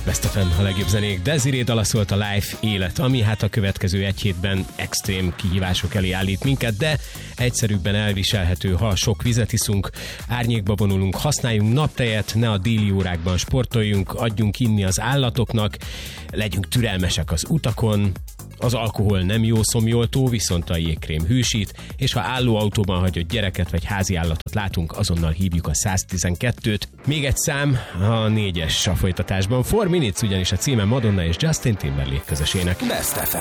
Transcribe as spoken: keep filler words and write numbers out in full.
Best ef em, a legjobb zenék. Desiree dala szólt a Life élet, ami hát a következő egy hétben extrém kihívások elé állít minket, de egyszerűbben elviselhető, ha sok vizet iszunk, árnyékba vonulunk, használjunk naptejet, ne a déli órákban sportoljunk, adjunk inni az állatoknak, legyünk türelmesek az utakon, az alkohol nem jó szomjoltó, viszont a jégkrém hűsít, és ha állóautóban hagyott gyereket vagy házi állatot látunk, azonnal hívjuk a száztizenkettőt. Még egy szám a négyes a folytatásban. Four Minutes ugyanis a címe, Madonna és Justin Timberlake közösének. Best ef em.